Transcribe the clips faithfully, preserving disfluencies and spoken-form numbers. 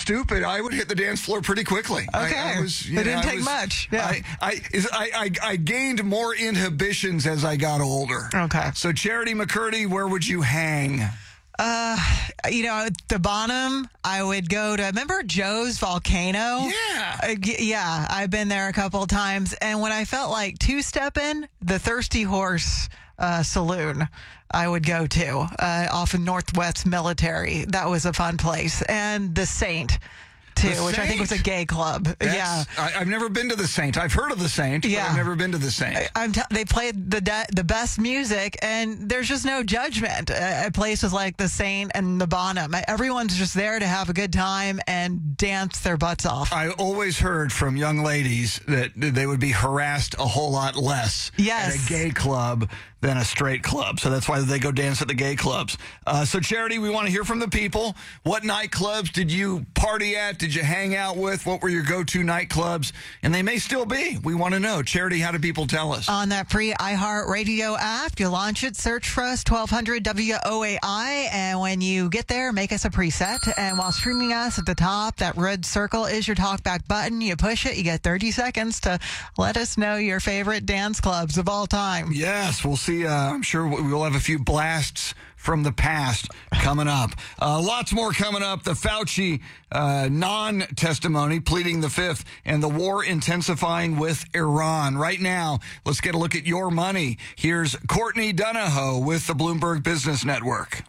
stupid, I would hit the dance floor pretty quickly. Okay. I, I was, you it know, didn't I take was, much. Yeah. I, I, is, I, I, I gained more inhibitions as I got older. Okay. So, Charity McCurdy, where would you hang? Uh, you know, at the bottom, I would go to, remember Joe's Volcano? Yeah. Uh, y- yeah, I've been there a couple of times. And when I felt like two-stepping, the Thirsty Horse uh, Saloon, I would go to, uh, off of Northwest Military. That was a fun place. And the Saint, too, The which I think was a Saint? gay club. That's- yeah. I, I've never been to the Saint. I've heard of the Saint, Yeah. but I've never been to the Saint. I- I'm t- they played the de- the best music, and there's just no judgment at places like the Saint and the Bonham. Everyone's just there to have a good time and dance their butts off. I always heard from young ladies that they would be harassed a whole lot less Yes. at a gay club than a straight club. So that's why they go dance at the gay clubs. Uh, so, Charity, we want to hear from the people. What nightclubs did you party at? Did you hang out with? What were your go-to nightclubs? And they may still be. We want to know. Charity, how do people tell us? On that free iHeartRadio app, you launch it, search for us, twelve hundred W O A I, and when you get there, make us a preset. And while streaming us at the top, that red circle is your talkback button. You push it, you get thirty seconds to let us know your favorite dance clubs of all time. Yes, we'll see. Uh, I'm sure we'll have a few blasts from the past coming up. Uh, lots more coming up. The Fauci uh, non-testimony pleading the fifth and the war intensifying with Iran. Right now, let's get a look at your money. Here's Courtney Donahoe with the Bloomberg Business Network.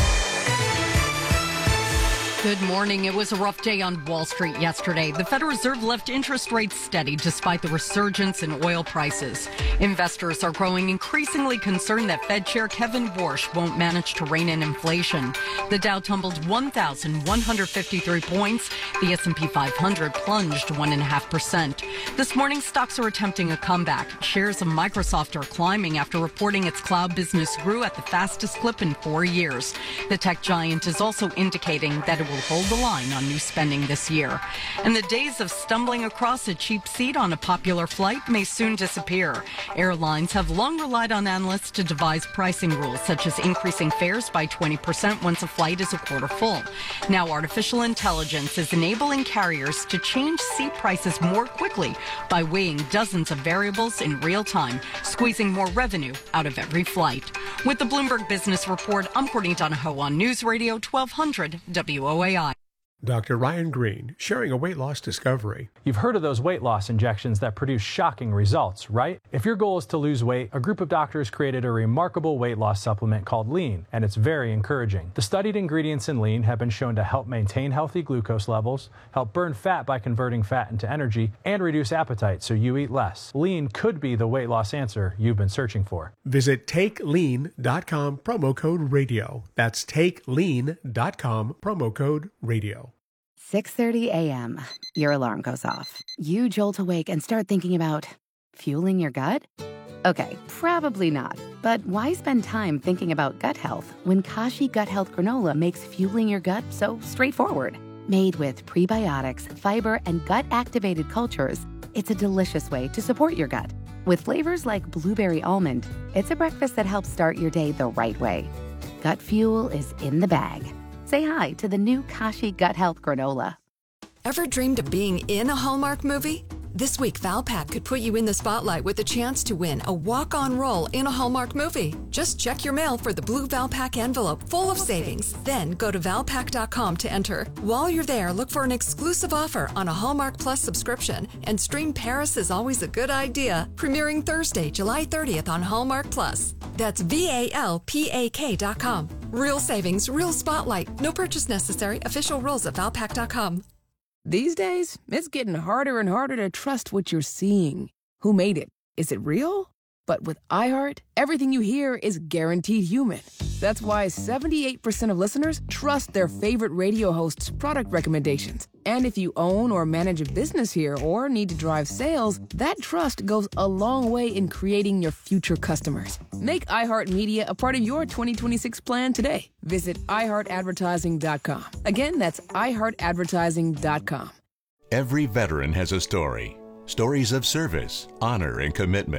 Good morning. It was a rough day on Wall Street yesterday. The Federal Reserve left interest rates steady despite the resurgence in oil prices. Investors are growing increasingly concerned that Fed Chair Kevin Warsh won't manage to rein in inflation. The Dow tumbled one thousand one hundred fifty-three points. The S and P five hundred plunged one point five percent. This morning, stocks are attempting a comeback. Shares of Microsoft are climbing after reporting its cloud business grew at the fastest clip in four years. The tech giant is also indicating that it will will hold the line on new spending this year. And the days of stumbling across a cheap seat on a popular flight may soon disappear. Airlines have long relied on analysts to devise pricing rules, such as increasing fares by twenty percent once a flight is a quarter full. Now, artificial intelligence is enabling carriers to change seat prices more quickly by weighing dozens of variables in real time, squeezing more revenue out of every flight. With the Bloomberg Business Report, I'm Courtney Donahoe on News Radio twelve hundred W O A I. Doctor Ryan Green, sharing a weight loss discovery. You've heard of those weight loss injections that produce shocking results, right? If your goal is to lose weight, a group of doctors created a remarkable weight loss supplement called Lean, and it's very encouraging. The studied ingredients in Lean have been shown to help maintain healthy glucose levels, help burn fat by converting fat into energy, and reduce appetite so you eat less. Lean could be the weight loss answer you've been searching for. Visit take lean dot com, promo code radio. That's take lean dot com, promo code radio. six thirty a.m. Your alarm goes off. You jolt awake and start thinking about fueling your gut? Okay, probably not. But why spend time thinking about gut health when Kashi Gut Health Granola makes fueling your gut so straightforward? Made with prebiotics, fiber, and gut-activated cultures, it's a delicious way to support your gut. With flavors like blueberry almond, it's a breakfast that helps start your day the right way. Gut fuel is in the bag. Say hi to the new Kashi Gut Health Granola. Ever dreamed of being in a Hallmark movie? This week, Valpak could put you in the spotlight with a chance to win a walk-on role in a Hallmark movie. Just check your mail for the blue Valpak envelope full of savings. Then go to valpak dot com to enter. While you're there, look for an exclusive offer on a Hallmark Plus subscription and stream Paris is Always a Good Idea, premiering Thursday, July thirtieth on Hallmark Plus. That's V A L P A K dot com. Real savings, real spotlight. No purchase necessary. Official rules at valpak dot com. These days, it's getting harder and harder to trust what you're seeing. Who made it? Is it real? But with iHeart, everything you hear is guaranteed human. That's why seventy-eight percent of listeners trust their favorite radio hosts' product recommendations. And if you own or manage a business here or need to drive sales, that trust goes a long way in creating your future customers. Make iHeartMedia a part of your twenty twenty-six plan today. Visit i heart advertising dot com. Again, that's i heart advertising dot com. Every veteran has a story. Stories of service, honor, and commitment.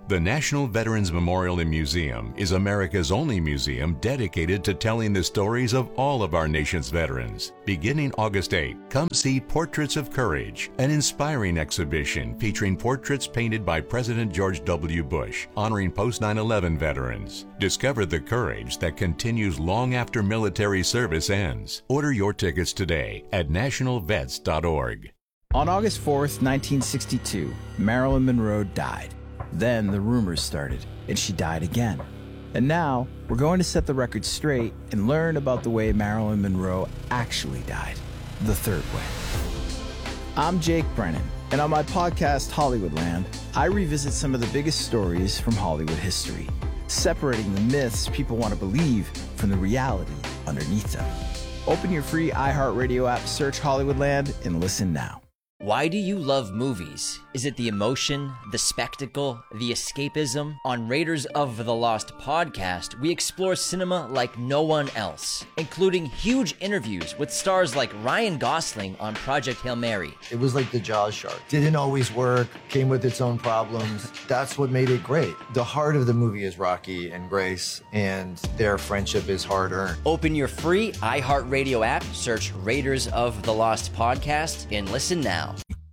The National Veterans Memorial and Museum is America's only museum dedicated to telling the stories of all of our nation's veterans. Beginning August eighth, come see Portraits of Courage, an inspiring exhibition featuring portraits painted by President George W. Bush, honoring post nine eleven veterans. Discover the courage that continues long after military service ends. Order your tickets today at national vets dot org. On August fourth, nineteen sixty-two, Marilyn Monroe died. Then the rumors started, and she died again. And now, we're going to set the record straight and learn about the way Marilyn Monroe actually died, the third way. I'm Jake Brennan, and on my podcast, Hollywoodland, I revisit some of the biggest stories from Hollywood history, separating the myths people want to believe from the reality underneath them. Open your free iHeartRadio app, search Hollywoodland, and listen now. Why do you love movies? Is it the emotion, the spectacle, the escapism? On Raiders of the Lost podcast, we explore cinema like no one else, including huge interviews with stars like Ryan Gosling on Project Hail Mary. It was like the Jaws shark. Didn't always work, came with its own problems. That's what made it great. The heart of the movie is Rocky and Grace, and their friendship is hard-earned. Open your free iHeartRadio app, search Raiders of the Lost podcast, and listen now.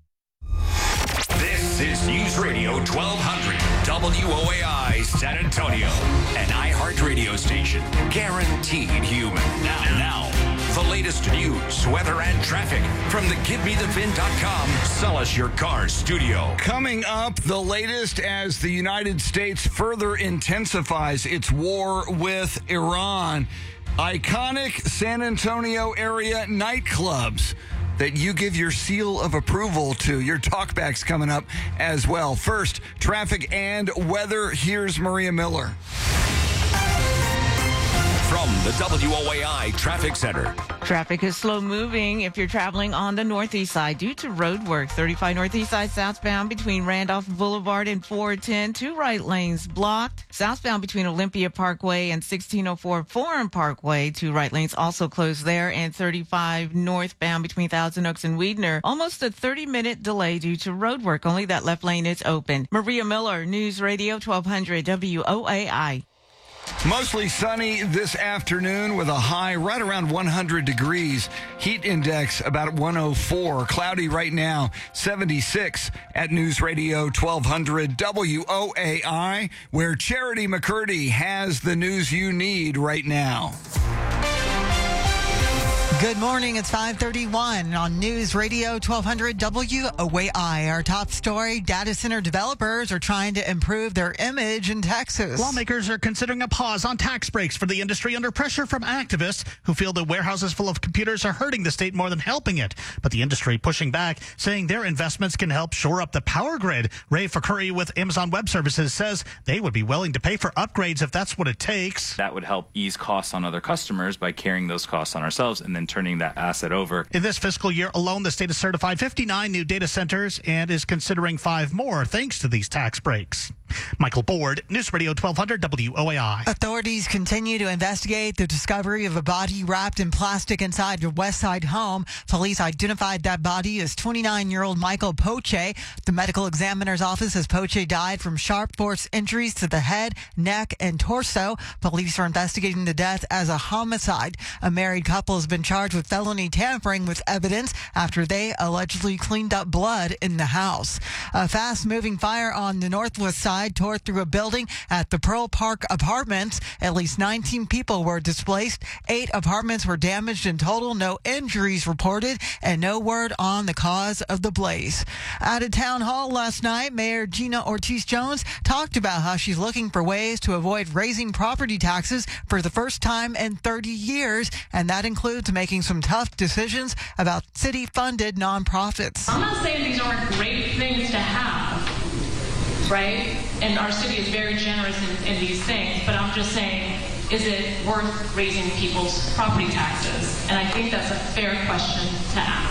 This is News Radio twelve hundred W O A I San Antonio, an iHeart radio station, guaranteed human. Now, now, the latest news, weather, and traffic from the give me the V I N dot com Sell Us Your Car studio. Coming up, the latest as the United States further intensifies its war with Iran. Iconic San Antonio area nightclubs that you give your seal of approval to. Your talkback's coming up as well. First, traffic and weather. Here's Maria Miller. From the W O A I Traffic Center. Traffic is slow moving if you're traveling on the northeast side due to road work. thirty-five northeast side southbound between Randolph Boulevard and four ten. Two right lanes blocked. Southbound between Olympia Parkway and sixteen oh four Forum Parkway. Two right lanes also closed there. And thirty-five northbound between Thousand Oaks and Weidner. Almost a thirty minute delay due to road work. Only that left lane is open. Maria Miller, News Radio twelve hundred W O A I. Mostly sunny this afternoon with a high right around one hundred degrees. Heat index about one oh four. Cloudy right now, seventy-six at News Radio twelve hundred W O A I, where Charity McCurdy has the news you need right now. Good morning. It's five thirty-one on News Radio twelve hundred W O A I. Our top story, data center developers are trying to improve their image in Texas. Lawmakers are considering a pause on tax breaks for the industry under pressure from activists who feel the warehouses full of computers are hurting the state more than helping it. But the industry pushing back, saying their investments can help shore up the power grid. Ray Fakuri with Amazon Web Services says they would be willing to pay for upgrades if that's what it takes. That would help ease costs on other customers by carrying those costs on ourselves and then turning that asset over. In this fiscal year alone, the state has certified fifty-nine new data centers and is considering five more thanks to these tax breaks. Michael Board, News Radio twelve hundred W O A I. Authorities continue to investigate the discovery of a body wrapped in plastic inside the West Side home. Police identified that body as twenty-nine-year-old Michael Poche. The medical examiner's office says Poche died from sharp force injuries to the head, neck, and torso. Police are investigating the death as a homicide. A married couple has been charged with felony tampering with evidence after they allegedly cleaned up blood in the house. A fast-moving fire on the northwest side tore through a building at the Pearl Park Apartments. At least nineteen people were displaced. Eight apartments were damaged in total. No injuries reported and no word on the cause of the blaze. At a town hall last night, Mayor Gina Ortiz-Jones talked about how she's looking for ways to avoid raising property taxes for the first time in thirty years, and that includes making some tough decisions about city-funded nonprofits. I'm not saying these aren't great things to have, right? And our city is very generous in, in these things, but I'm just saying, is it worth raising people's property taxes? And I think that's a fair question to ask.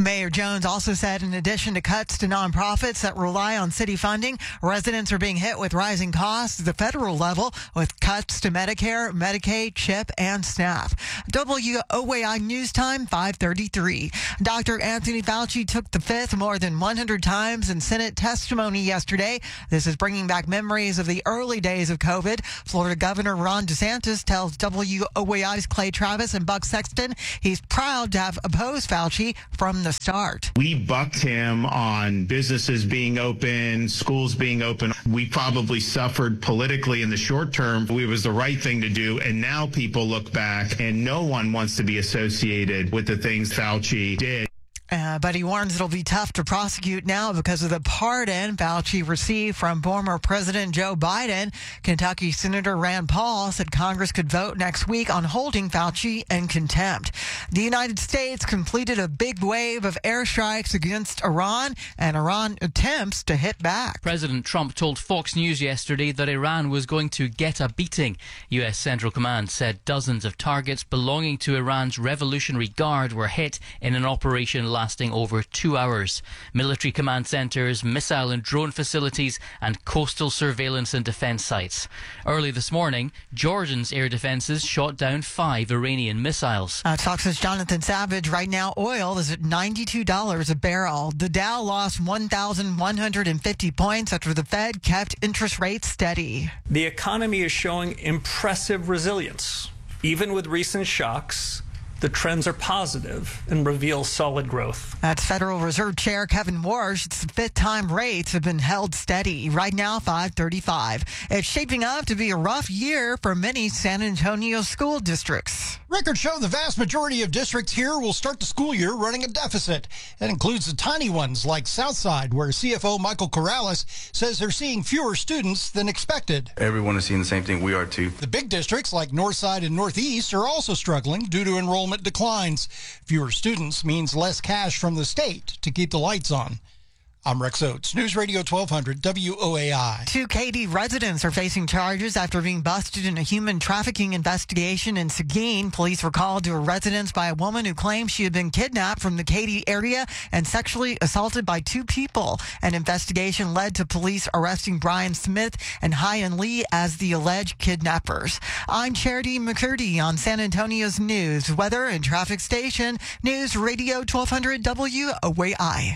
Mayor Jones also said in addition to cuts to nonprofits that rely on city funding, residents are being hit with rising costs at the federal level with cuts to Medicare, Medicaid, CHIP, and SNAP. W O A I News Time, five thirty-three. Doctor Anthony Fauci took the fifth more than one hundred times in Senate testimony yesterday. This is bringing back memories of the early days of COVID. Florida Governor Ron DeSantis tells W O A I's Clay Travis and Buck Sexton he's proud to have opposed Fauci from the start. We bucked him on businesses being open, schools being open. We probably suffered politically in the short term. It was the right thing to do. And now people look back and no one wants to be associated with the things Fauci did. Uh, but he warns it'll be tough to prosecute now because of the pardon Fauci received from former President Joe Biden. Kentucky Senator Rand Paul said Congress could vote next week on holding Fauci in contempt. The United States completed a big wave of airstrikes against Iran, and Iran attempts to hit back. President Trump told Fox News yesterday that Iran was going to get a beating. U S Central Command said dozens of targets belonging to Iran's Revolutionary Guard were hit in an operation last lasting over two hours. Military command centres, missile and drone facilities and coastal surveillance and defence sites. Early this morning, Jordan's air defences shot down five Iranian missiles. Uh, Fox's Jonathan Savage. Right now, oil is at ninety-two dollars a barrel. The Dow lost one thousand one hundred fifty points after the Fed kept interest rates steady. The economy is showing impressive resilience. Even with recent shocks, the trends are positive and reveal solid growth. That's Federal Reserve Chair Kevin Warsh. It's the fifth time rates have been held steady. Right now, five thirty-five. It's shaping up to be a rough year for many San Antonio school districts. Records show the vast majority of districts here will start the school year running a deficit. That includes the tiny ones like Southside, where C F O Michael Corrales says they're seeing fewer students than expected. Everyone is seeing the same thing we are too. The big districts like Northside and Northeast are also struggling due to enrollment declines. Fewer students means less cash from the state to keep the lights on. I'm Rex Oates, News Radio twelve hundred W O A I. Two Katy residents are facing charges after being busted in a human trafficking investigation in Seguin. Police were called to a residence by a woman who claimed she had been kidnapped from the Katy area and sexually assaulted by two people. An investigation led to police arresting Brian Smith and Hyan Lee as the alleged kidnappers. I'm Charity McCurdy on San Antonio's news, weather, and traffic station. News Radio twelve hundred W O A I.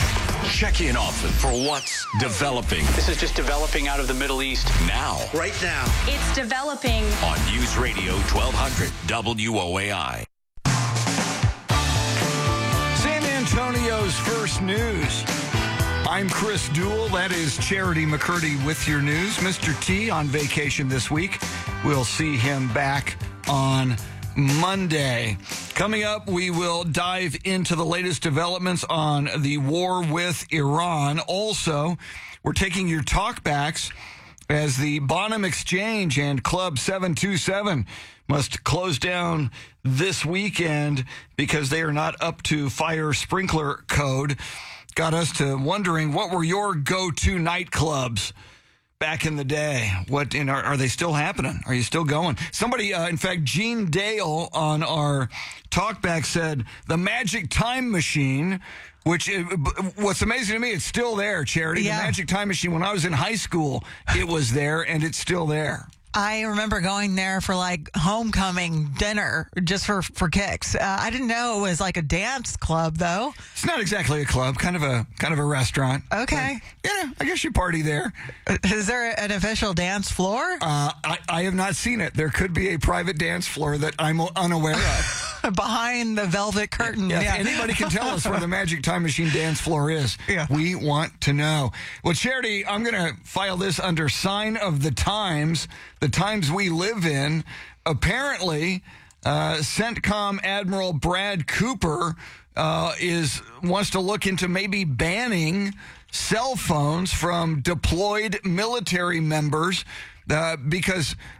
Check in often for what's developing. This is just developing out of the Middle East. Now. Right now. It's developing. On News Radio twelve hundred W O A I. San Antonio's first news. I'm Chris Duell. That is Charity McCurdy with your news. Mister T on vacation this week. We'll see him back on Monday. Coming up, we will dive into the latest developments on the war with Iran. Also, we're taking your talkbacks as the Bonham Exchange and Club seven two seven must close down this weekend because they are not up to fire sprinkler code. Got us to wondering, what were your go-to nightclubs back in the day? What in are, are they still happening? Are you still going? Somebody, uh, in fact, Gene Dale on our talkback said the Magic Time Machine, which uh, what's amazing to me, it's still there, Charity. Yeah. The Magic Time Machine, when I was in high school, it was there and it's still there. I remember going there for like homecoming dinner just for, for kicks. Uh, I didn't know it was like a dance club though. It's not exactly a club, kind of a kind of a restaurant. Okay. But, yeah, I guess you party there. Is there an official dance floor? Uh, I, I have not seen it. There could be a private dance floor that I'm unaware of. Behind the velvet curtain. Yeah, yeah. If anybody can tell us where the Magic Time Machine dance floor is, yeah. we want to know. Well, Charity, I'm going to file this under sign of the times, the times we live in. Apparently, uh, CENTCOM Admiral Brad Cooper uh, is wants to look into maybe banning cell phones from deployed military members. Uh, because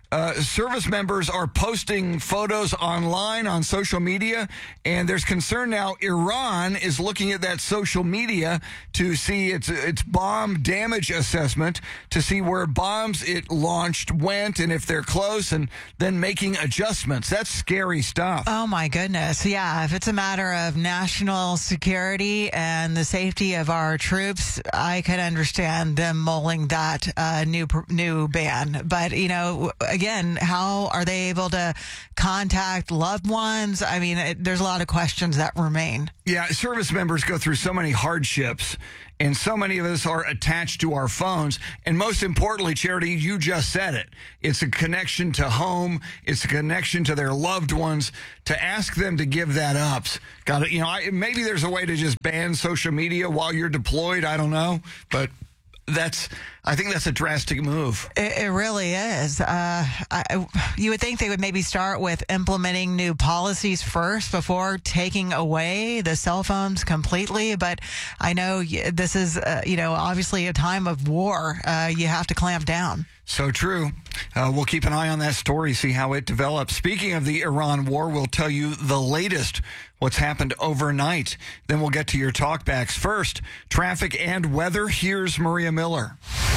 Uh, service members are posting photos online on social media, and there's concern now Iran is looking at that social media to see its its bomb damage assessment, to see where bombs it launched went and if they're close, and then making adjustments. That's scary stuff. Oh, my goodness. Yeah, if it's a matter of national security and the safety of our troops, I could understand them mulling that uh, new new ban. But, you know, again, how are they able to contact loved ones? I mean, it, there's a lot of questions that remain. Yeah, service members go through so many hardships, and so many of us are attached to our phones. And most importantly, Charity, you just said it. It's a connection to home. It's a connection to their loved ones. To ask them to give that up. Got it. You know, I, maybe there's a way to just ban social media while you're deployed. I don't know, but that's, I think that's a drastic move. It, it really is. Uh, I, you would think they would maybe start with implementing new policies first before taking away the cell phones completely. But I know this is, uh, you know, obviously a time of war. Uh, you have to clamp down. So true. Uh, we'll keep an eye on that story, see how it develops. Speaking of the Iran war, we'll tell you the latest, what's happened overnight. Then we'll get to your talkbacks. First, traffic and weather. Here's Maria Miller.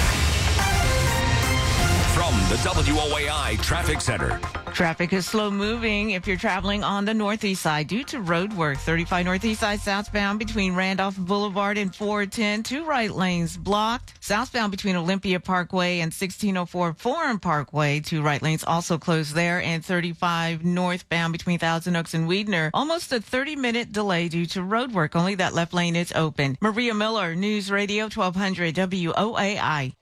From the W O A I Traffic Center. Traffic is slow moving if you're traveling on the northeast side due to road work. thirty-five northeast side southbound between Randolph Boulevard and four ten. Two right lanes blocked. Southbound between Olympia Parkway and sixteen oh four Forum Parkway. Two right lanes also closed there. And thirty-five northbound between Thousand Oaks and Weidner. Almost a thirty minute delay due to road work. Only that left lane is open. Maria Miller, News Radio twelve hundred W O A I.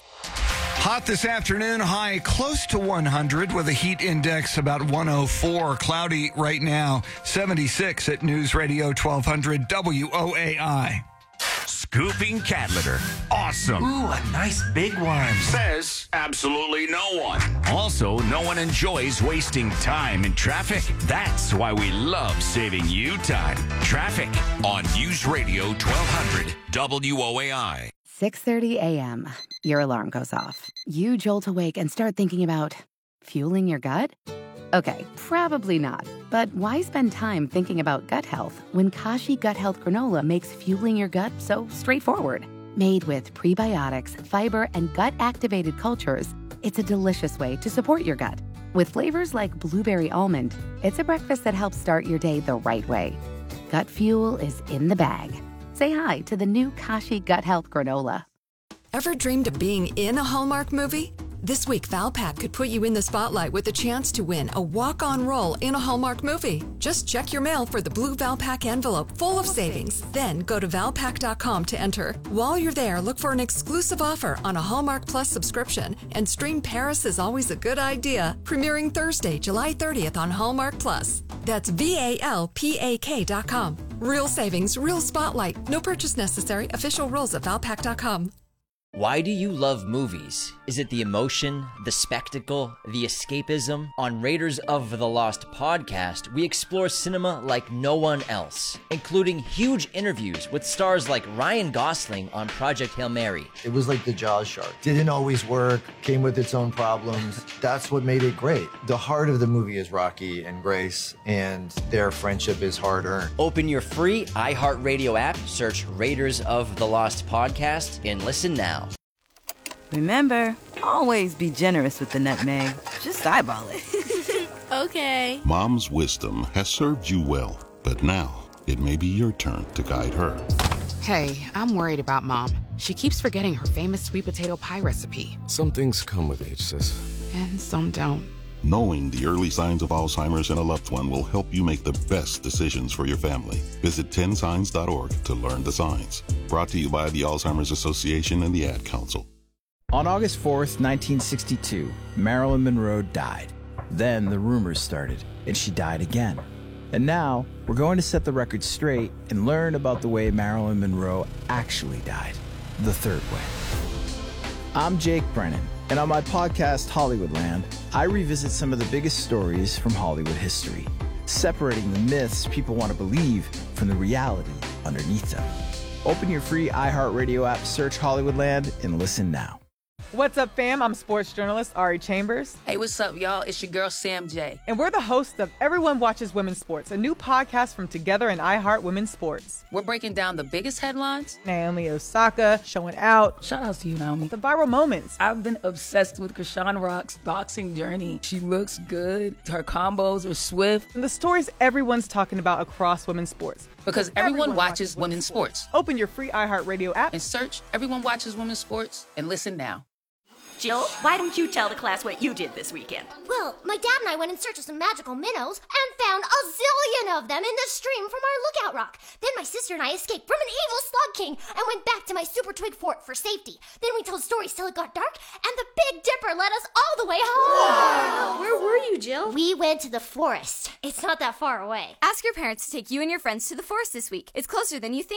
Hot this afternoon, high close to one hundred with a heat index about one oh four. Cloudy right now, seventy-six at News Radio twelve hundred W O A I. Scooping cat litter. Awesome. Ooh, a nice big one. Says absolutely no one. Also, no one enjoys wasting time in traffic. That's why we love saving you time. Traffic on News Radio twelve hundred W O A I. six thirty a.m. Your alarm goes off. You jolt awake and start thinking about fueling your gut? Okay, probably not. But why spend time thinking about gut health when Kashi Gut Health Granola makes fueling your gut so straightforward? Made with prebiotics, fiber, and gut-activated cultures, it's a delicious way to support your gut. With flavors like blueberry almond, it's a breakfast that helps start your day the right way. Gut fuel is in the bag. Say hi to the new Kashi Gut Health Granola. Ever dreamed of being in a Hallmark movie? This week, Valpak could put you in the spotlight with a chance to win a walk-on role in a Hallmark movie. Just check your mail for the blue Valpak envelope full of savings. Then go to valpak dot com to enter. While you're there, look for an exclusive offer on a Hallmark Plus subscription and stream Paris is Always a Good Idea, premiering Thursday, July thirtieth on Hallmark Plus. That's V A L P A K dot com. Real savings, real spotlight. No purchase necessary. Official rules at valpak dot com. Why do you love movies? Is it the emotion, the spectacle, the escapism? On Raiders of the Lost podcast, we explore cinema like no one else, including huge interviews with stars like Ryan Gosling on Project Hail Mary. It was like the Jaws shark. Didn't always work, came with its own problems. That's what made it great. The heart of the movie is Rocky and Grace, and their friendship is hard-earned. Open your free iHeartRadio app, search Raiders of the Lost podcast, and listen now. Remember, always be generous with the nutmeg. Just eyeball it. Okay. Mom's wisdom has served you well, but now it may be your turn to guide her. Hey, I'm worried about Mom. She keeps forgetting her famous sweet potato pie recipe. Some things come with age, sis. And some don't. Knowing the early signs of Alzheimer's in a loved one will help you make the best decisions for your family. Visit ten signs dot org to learn the signs. Brought to you by the Alzheimer's Association and the Ad Council. On August fourth, nineteen sixty-two, Marilyn Monroe died. Then the rumors started, and she died again. And now, we're going to set the record straight and learn about the way Marilyn Monroe actually died, the third way. I'm Jake Brennan, and on my podcast, Hollywoodland, I revisit some of the biggest stories from Hollywood history, separating the myths people want to believe from the reality underneath them. Open your free iHeartRadio app, search Hollywoodland, and listen now. What's up, fam? I'm sports journalist Ari Chambers. Hey, what's up, y'all? It's your girl, Sam J. And we're the hosts of Everyone Watches Women's Sports, a new podcast from Together and iHeart Women's Sports. We're breaking down the biggest headlines. Naomi Osaka showing out. Shout out to you, Naomi. The viral moments. I've been obsessed with Krishan Rock's boxing journey. She looks good. Her combos are swift. And the stories everyone's talking about across women's sports. Because everyone, everyone watches, watches women's sports. sports. Open your free iHeartRadio app and search Everyone Watches Women's Sports and listen now. Jill, why don't you tell the class what you did this weekend? Well, my dad and I went in search of some magical minnows and found a zillion of them in the stream from our lookout rock. Then my sister and I escaped from an evil slug king and went back to my super twig fort for safety. Then we told stories till it got dark, and the Big Dipper led us all the way home. Wow. Where were you, Jill? We went to the forest. It's not that far away. Ask your parents to take you and your friends to the forest this week. It's closer than you think.